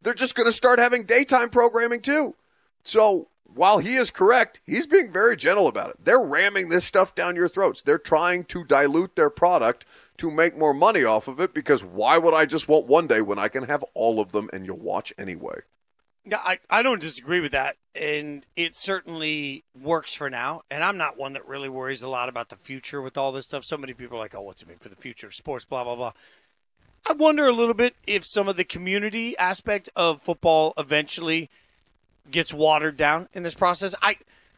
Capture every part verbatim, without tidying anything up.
they're just going to start having daytime programming too. So while he is correct, he's being very gentle about it. They're ramming this stuff down your throats. They're trying to dilute their product to make more money off of it, because why would I just want one day when I can have all of them and you'll watch anyway? Yeah, I, I don't disagree with that, and it certainly works for now. And I'm not one that really worries a lot about the future with all this stuff. So many people are like, oh, what's it mean for the future of sports, blah, blah, blah. I wonder a little bit if some of the community aspect of football eventually gets watered down in this process. I,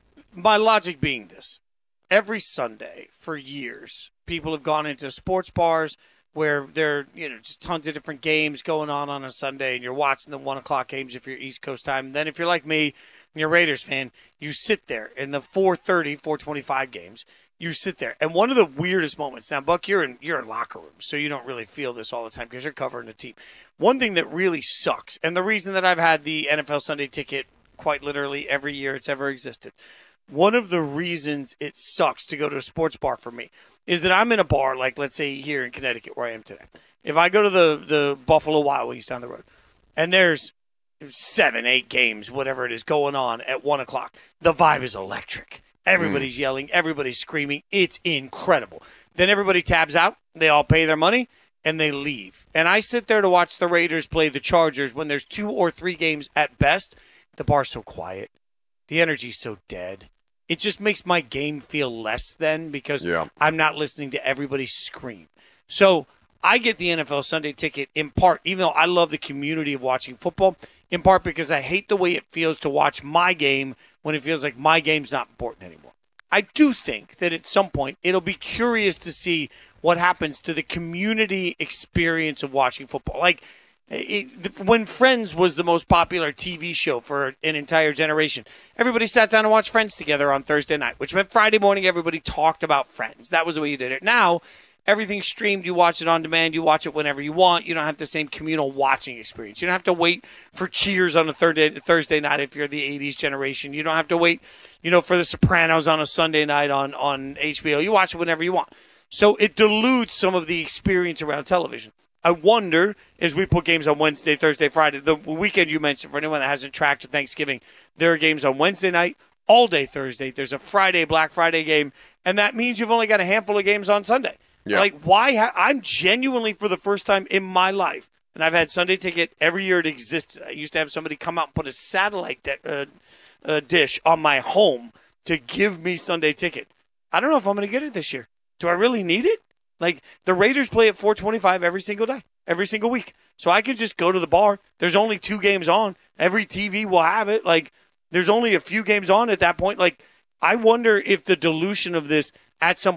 my logic being this. Every Sunday for years, people have gone into sports bars where there are, you know, just tons of different games going on on a Sunday, and you're watching the one o'clock games if you're East Coast time. And then if you're like me and you're a Raiders fan, you sit there in the four thirty, four twenty-five games. You sit there. And one of the weirdest moments, now, Buck, you're in, you're in locker rooms, so you don't really feel this all the time because you're covering the team. One thing that really sucks, and the reason that I've had the N F L Sunday ticket quite literally every year it's ever existed, one of the reasons it sucks to go to a sports bar for me is that I'm in a bar, like let's say here in Connecticut where I am today. If I go to the, the Buffalo Wild Wings down the road and there's seven, eight games, whatever it is, going on at one o'clock, the vibe is electric. Everybody's mm. yelling. Everybody's screaming. It's incredible. Then everybody tabs out. They all pay their money, and they leave. And I sit there to watch the Raiders play the Chargers when there's two or three games at best. The bar's so quiet. The energy's so dead. It just makes my game feel less than because yeah. I'm not listening to everybody scream. So I get the N F L Sunday ticket in part, even though I love the community of watching football, in part because I hate the way it feels to watch my game when it feels like my game's not important anymore. I do think that at some point it'll be curious to see what happens to the community experience of watching football. Like, It, when Friends was the most popular T V show for an entire generation, everybody sat down and watched Friends together on Thursday night, which meant Friday morning everybody talked about Friends. That was the way you did it. Now, everything's streamed. You watch it on demand. You watch it whenever you want. You don't have the same communal watching experience. You don't have to wait for Cheers on a Thursday, Thursday night if you're the eighties generation. You don't have to wait, you know, for The Sopranos on a Sunday night on, on H B O. You watch it whenever you want. So it dilutes some of the experience around television. I wonder, as we put games on Wednesday, Thursday, Friday, the weekend you mentioned, for anyone that hasn't tracked Thanksgiving, there are games on Wednesday night, all day Thursday. There's a Friday, Black Friday game, and that means you've only got a handful of games on Sunday. Yeah. Like, why? Ha- I'm genuinely, for the first time in my life, and I've had Sunday ticket every year it existed. I used to have somebody come out and put a satellite de- uh, uh, dish on my home to give me Sunday ticket. I don't know if I'm going to get it this year. Do I really need it? Like, the Raiders play at four twenty-five every single day, every single week. So I could just go to the bar. There's only two games on. Every T V will have it. Like, there's only a few games on at that point. Like, I wonder if the dilution of this at some